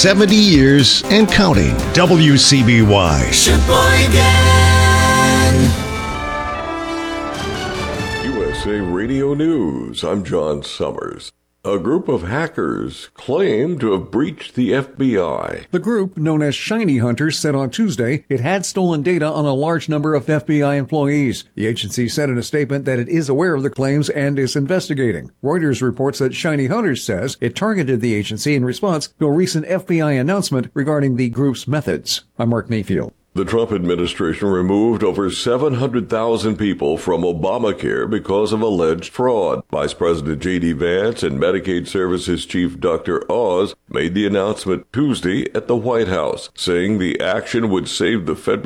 70 years and counting. WCBY. USA Radio News. I'm John Summers. A group of hackers claim to have breached the FBI. The group, known as Shiny Hunters, said on Tuesday it had stolen data on a large number of FBI employees. The agency said in a statement that it is aware of the claims and is investigating. Reuters reports that Shiny Hunters says it targeted the agency in response to a recent FBI announcement regarding the group's methods. I'm Mark Mayfield. The Trump administration removed over 700,000 people from Obamacare because of alleged fraud. Vice President J.D. Vance and Medicaid Services Chief Dr. Oz made the announcement Tuesday at the White House, saying the action would save the federal